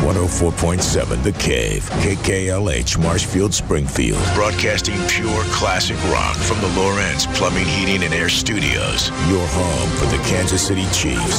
104.7 The Cave, KKLH, Marshfield, Springfield. Broadcasting pure classic rock from the Lawrence Plumbing, Heating, and Air Studios. Your home for the Kansas City Chiefs.